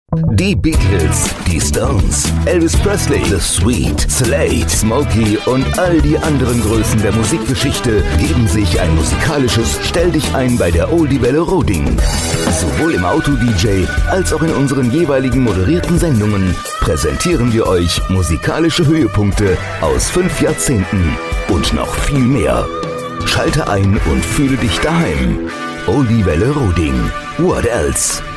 Die Beatles, die Stones, Elvis Presley, The Sweet, Slade, Smokey und all die anderen Größen der Musikgeschichte geben sich ein musikalisches Stell dich ein bei der Oldie-Welle Roding. Sowohl im Auto-DJ als auch in unseren jeweiligen moderierten Sendungen präsentieren wir euch musikalische Höhepunkte aus 5 Jahrzehnten und noch viel mehr. Schalte ein und fühle dich daheim. Oldie-Welle Roding. What else?